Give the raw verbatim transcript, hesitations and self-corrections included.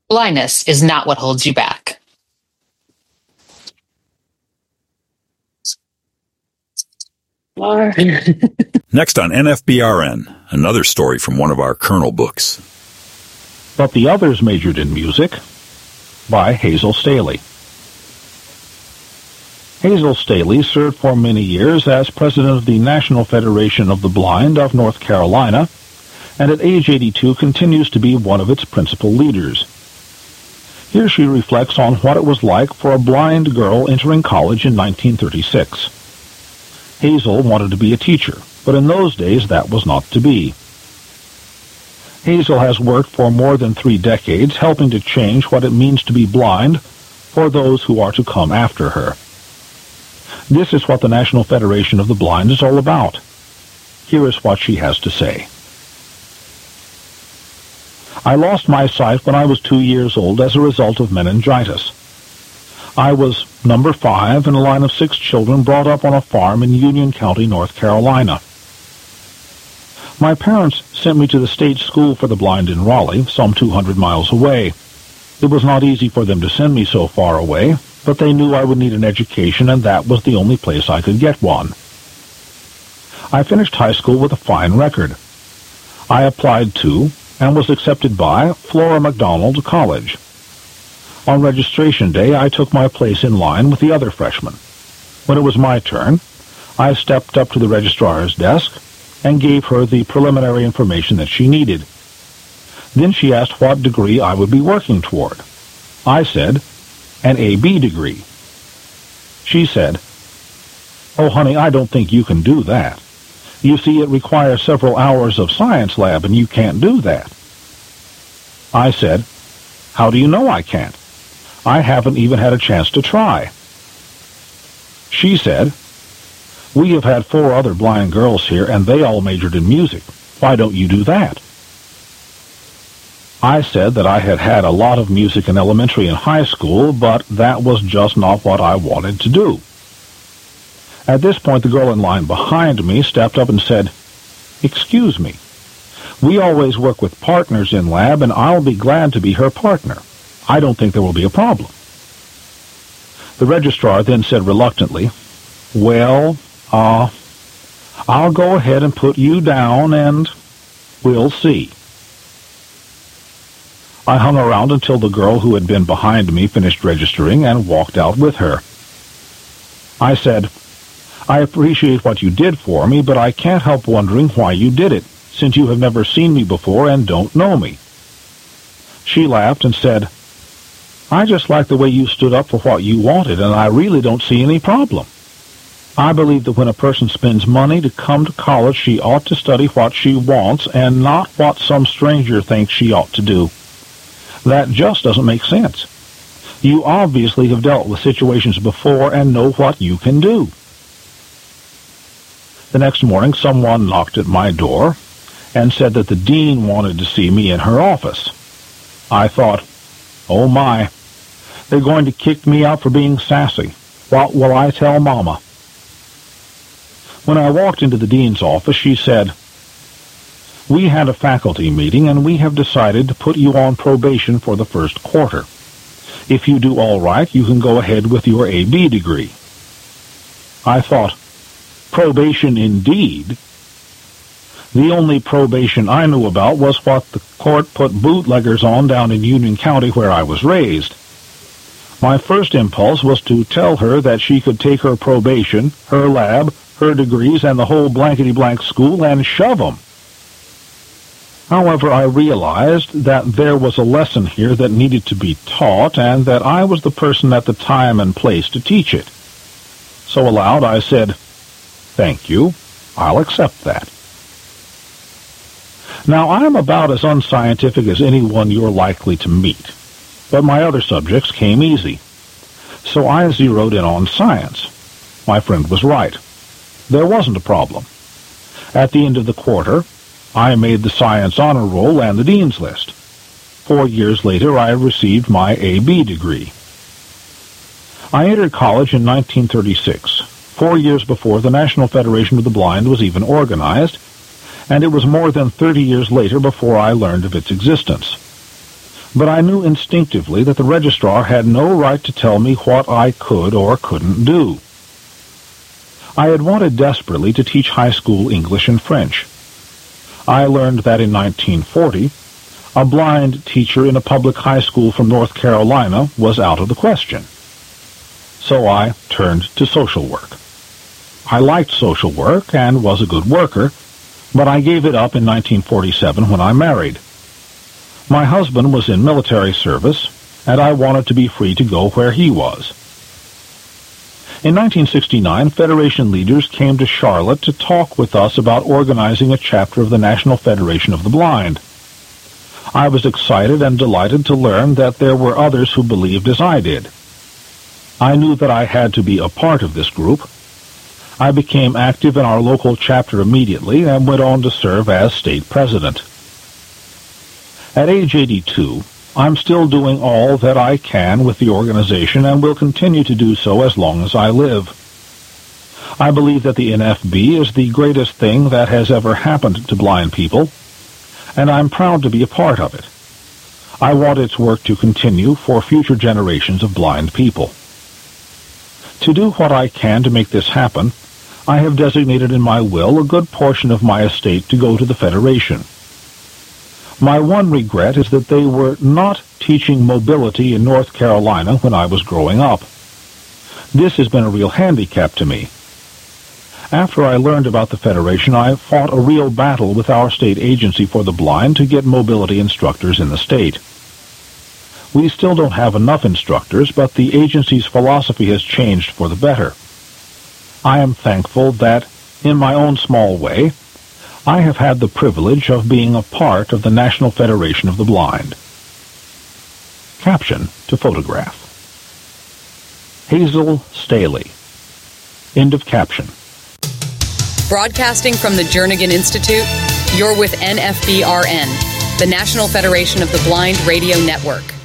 Blindness is not what holds you back. Next on N F B R N, another story from one of our Colonel books. But the Others Majored in Music, by Hazel Staley. Hazel Staley served for many years as president of the National Federation of the Blind of North Carolina, and at age eighty-two continues to be one of its principal leaders. Here she reflects on what it was like for a blind girl entering college in nineteen thirty-six. Hazel wanted to be a teacher, but in those days that was not to be. Hazel has worked for more than three decades helping to change what it means to be blind for those who are to come after her. This is what the National Federation of the Blind is all about. Here is what she has to say. I lost my sight when I was two years old as a result of meningitis. I was number five in a line of six children brought up on a farm in Union County, North Carolina. My parents sent me to the state school for the blind in Raleigh, some two hundred miles away. It was not easy for them to send me so far away, but they knew I would need an education, and that was the only place I could get one. I finished high school with a fine record. I applied to, and was accepted by, Flora MacDonald College. On registration day, I took my place in line with the other freshmen. When it was my turn, I stepped up to the registrar's desk and gave her the preliminary information that she needed. Then she asked what degree I would be working toward. I said, an A B degree. She said, "Oh, honey, I don't think you can do that. You see, it requires several hours of science lab, and you can't do that." I said, "How do you know I can't? I haven't even had a chance to try." She said, "We have had four other blind girls here, and they all majored in music. Why don't you do that?" I said that I had had a lot of music in elementary and high school, but that was just not what I wanted to do. At this point, the girl in line behind me stepped up and said, "Excuse me. We always work with partners in lab, and I'll be glad to be her partner. I don't think there will be a problem." The registrar then said reluctantly, "Well, uh, I'll go ahead and put you down, and we'll see." I hung around until the girl who had been behind me finished registering and walked out with her. I said, "I appreciate what you did for me, but I can't help wondering why you did it, since you have never seen me before and don't know me." She laughed and said, "I just like the way you stood up for what you wanted, and I really don't see any problem. I believe that when a person spends money to come to college, she ought to study what she wants and not what some stranger thinks she ought to do. That just doesn't make sense. You obviously have dealt with situations before and know what you can do." The next morning, someone knocked at my door and said that the dean wanted to see me in her office. I thought, oh my, they're going to kick me out for being sassy. What will I tell Mama? When I walked into the dean's office, she said, "We had a faculty meeting, and we have decided to put you on probation for the first quarter. If you do all right, you can go ahead with your A B degree." I thought, probation indeed. The only probation I knew about was what the court put bootleggers on down in Union County where I was raised. My first impulse was to tell her that she could take her probation, her lab, her degrees, and the whole blankety-blank school and shove 'em. However, I realized that there was a lesson here that needed to be taught, and that I was the person at the time and place to teach it. So aloud I said, "Thank you. I'll accept that." Now, I'm about as unscientific as anyone you're likely to meet, but my other subjects came easy. So I zeroed in on science. My friend was right. There wasn't a problem. At the end of the quarter, I made the science honor roll and the dean's list. Four years later, I received my A B degree. I entered college in nineteen thirty-six, four years before the National Federation of the Blind was even organized, and it was more than thirty years later before I learned of its existence. but I knew instinctively that the registrar had no right to tell me what I could or couldn't do. I had wanted desperately to teach high school English and French. I learned that in nineteen forty, a blind teacher in a public high school from North Carolina was out of the question. So I turned to social work. I liked social work and was a good worker, but I gave it up in nineteen forty-seven when I married. My husband was in military service, and I wanted to be free to go where he was. In nineteen sixty-nine, Federation leaders came to Charlotte to talk with us about organizing a chapter of the National Federation of the Blind. I was excited and delighted to learn that there were others who believed as I did. I knew that I had to be a part of this group. I became active in our local chapter immediately and went on to serve as state president. At age eighty-two, I'm still doing all that I can with the organization and will continue to do so as long as I live. I believe that the N F B is the greatest thing that has ever happened to blind people, and I'm proud to be a part of it. I want its work to continue for future generations of blind people. To do what I can to make this happen, I have designated in my will a good portion of my estate to go to the Federation. My one regret is that they were not teaching mobility in North Carolina when I was growing up. This has been a real handicap to me. After I learned about the Federation, I fought a real battle with our state agency for the blind to get mobility instructors in the state. We still don't have enough instructors, but the agency's philosophy has changed for the better. I am thankful that, in my own small way, I have had the privilege of being a part of the National Federation of the Blind. Caption to photograph. Hazel Staley. End of caption. Broadcasting from the Jernigan Institute, you're with N F B R N, the National Federation of the Blind Radio Network.